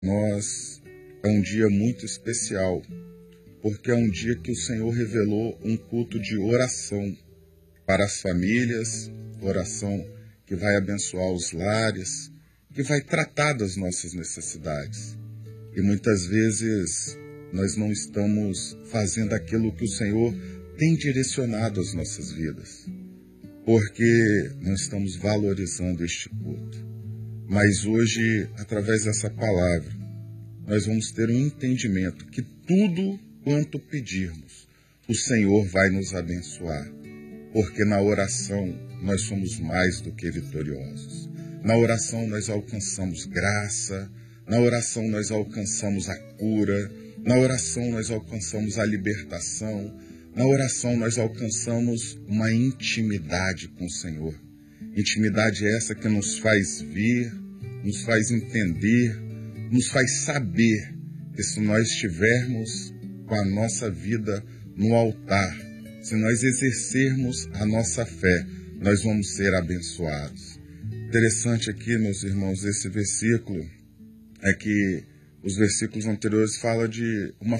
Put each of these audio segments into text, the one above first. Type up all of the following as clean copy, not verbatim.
Nós é um dia muito especial, porque é um dia que o Senhor revelou um culto de oração para as famílias, oração que vai abençoar os lares, que vai tratar das nossas necessidades. E muitas vezes nós não estamos fazendo aquilo que o Senhor tem direcionado às nossas vidas, porque não estamos valorizando este culto. Mas hoje, através dessa palavra, nós vamos ter um entendimento que tudo quanto pedirmos, o Senhor vai nos abençoar, porque na oração nós somos mais do que vitoriosos. Na oração nós alcançamos graça, na oração nós alcançamos a cura, na oração nós alcançamos a libertação, na oração nós alcançamos uma intimidade com o Senhor. Intimidade essa que nos faz ver, nos faz entender, nos faz saber que se nós estivermos com a nossa vida no altar, se nós exercermos a nossa fé, nós vamos ser abençoados. Interessante aqui, meus irmãos, esse versículo é que os versículos anteriores falam de uma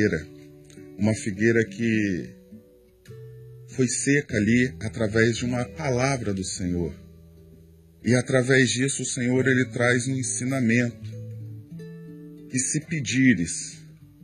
figueira que foi seca ali através de uma palavra do Senhor. E através disso o Senhor ele traz um ensinamento que se pedires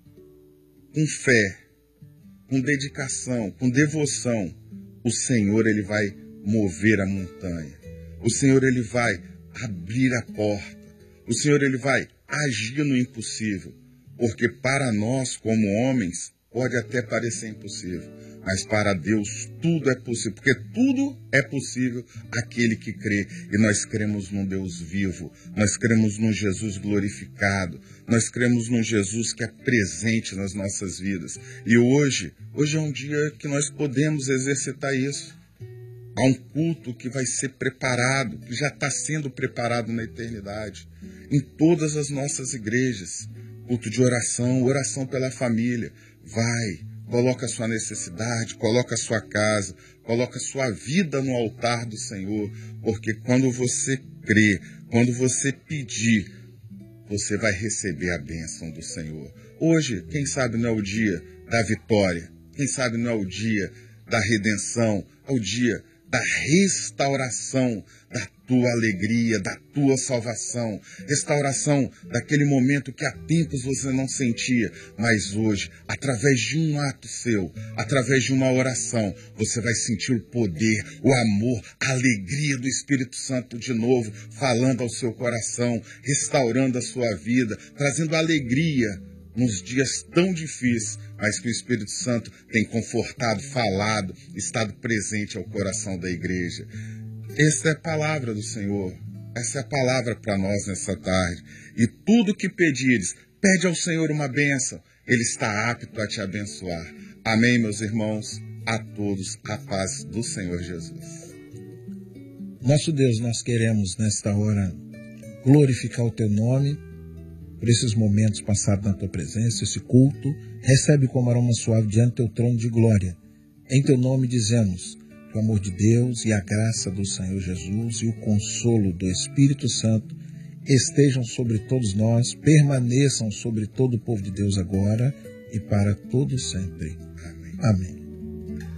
com fé, com dedicação, com devoção, o Senhor ele vai mover a montanha. O Senhor ele vai abrir a porta. O Senhor ele vai agir no impossível, porque para nós como homens pode até parecer impossível, mas para Deus tudo é possível, porque tudo é possível àquele que crê. E nós cremos num Deus vivo, nós cremos num Jesus glorificado, nós cremos num Jesus que é presente nas nossas vidas. E hoje é um dia que nós podemos exercitar isso. Há um culto que vai ser preparado, que já está sendo preparado na eternidade, em todas as nossas igrejas. Culto de oração, oração pela família. Vai, coloca a sua necessidade, coloca a sua casa, coloca a sua vida no altar do Senhor, porque quando você crê, quando você pedir, você vai receber a bênção do Senhor. Hoje, quem sabe não é o dia da vitória, quem sabe não é o dia da redenção, é o dia da restauração da tua alegria, da tua salvação, restauração daquele momento que há tempos você não sentia, mas hoje, através de um ato seu, através de uma oração, você vai sentir o poder, o amor, a alegria do Espírito Santo de novo, falando ao seu coração, restaurando a sua vida, trazendo alegria nos dias tão difíceis, mas que o Espírito Santo tem confortado, falado, estado presente ao coração da igreja. Essa é a palavra do Senhor, essa é a palavra para nós nessa tarde. E tudo que pedires, pede ao Senhor uma bênção, Ele está apto a te abençoar. Amém, meus irmãos? A todos a paz do Senhor Jesus. Nosso Deus, nós queremos nesta hora glorificar o Teu nome, por esses momentos passados na Tua presença, esse culto, recebe como aroma suave diante do Teu trono de glória. Em Teu nome dizemos que o amor de Deus e a graça do Senhor Jesus e o consolo do Espírito Santo estejam sobre todos nós, permaneçam sobre todo o povo de Deus agora e para todo sempre. Amém. Amém.